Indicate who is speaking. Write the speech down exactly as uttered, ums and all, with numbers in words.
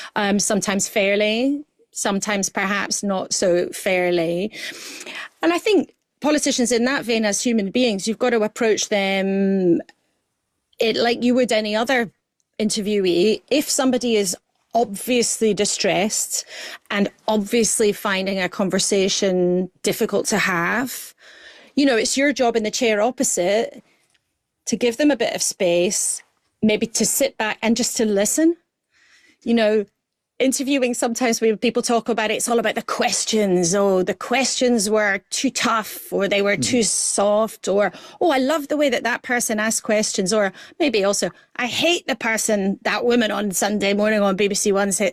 Speaker 1: um, sometimes fairly, sometimes perhaps not so fairly. And I think politicians in that vein, as human beings, you've got to approach them it like you would any other interviewee. If somebody is obviously distressed and obviously finding a conversation difficult to have, you know, it's your job in the chair opposite to give them a bit of space, maybe to sit back and just to listen. You know, interviewing, sometimes when people talk about it, it's all about the questions. Oh, the questions were too tough, or they were mm. too soft, or, oh, I love the way that that person asked questions, or maybe also, I hate the person, that woman on Sunday morning on B B C One